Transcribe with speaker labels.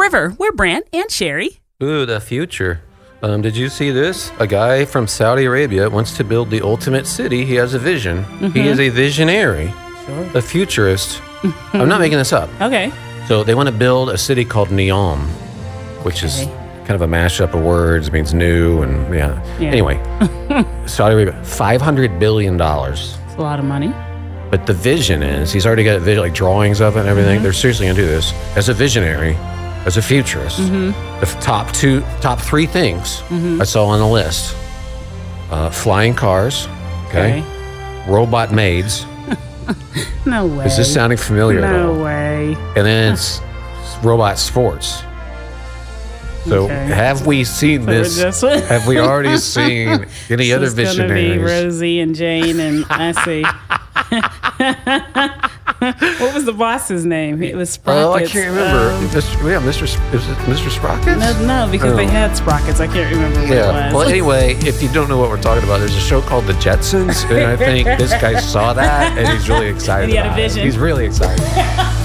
Speaker 1: River. We're Brant and Sherry.
Speaker 2: Ooh, the future. Did you see this? A guy from Saudi Arabia wants to build the ultimate city. He has a vision. He is a visionary, a futurist. I'm not making this up.
Speaker 1: Okay.
Speaker 2: So they want to build a city called Neom, which is kind of a mashup of words. It means new and yeah. Anyway, Saudi Arabia, $500 billion.
Speaker 1: It's a lot of money.
Speaker 2: But the vision is, he's already got like drawings of it and everything. They're seriously going to do this as a visionary, as a futurist. The top three things I saw on the list: flying cars, robot maids.
Speaker 1: No way.
Speaker 2: Is this sounding familiar at all?
Speaker 1: No way.
Speaker 2: And then it's robot sports. So have we seen this? Have we already seen any other visionaries?
Speaker 1: It's going to be Rosie and Jane and I see. What was the boss's name? It was Sprockets.
Speaker 2: Oh, I can't remember. Is it Mr. Sprockets?
Speaker 1: No, because they had Sprockets. I can't remember what it was.
Speaker 2: Well, anyway, if you don't know what we're talking about, there's a show called The Jetsons, and I think this guy saw that, and he's really excited
Speaker 1: And he had a
Speaker 2: about it.
Speaker 1: vision.
Speaker 2: He's really excited.